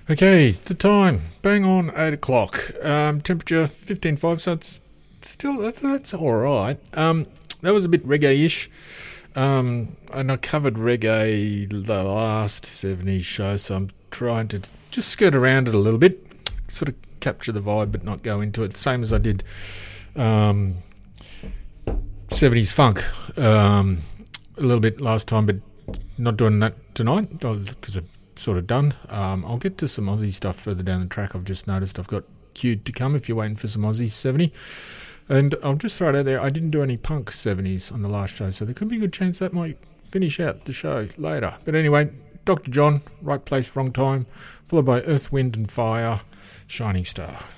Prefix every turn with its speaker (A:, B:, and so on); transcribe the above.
A: Okay, the time, bang on 8 o'clock. Temperature 15.5, so it's still, that's alright. That was a bit reggae-ish. And I covered reggae the last 70s show, so I'm trying to just skirt around it a little bit, sort of capture the vibe but not go into it. Same as I did 70s funk a little bit last time, but not doing that tonight because I'm sort of done. I'll get to some Aussie stuff further down the track. I've just noticed I've got queued to come if you're waiting for some Aussie 70. And I'll just throw it out there, I didn't do any punk 70s on the last show, so there could be a good chance that might finish out the show later. But anyway, Dr. John, Right Place, Wrong Time, followed by Earth, Wind and Fire, Shining Star.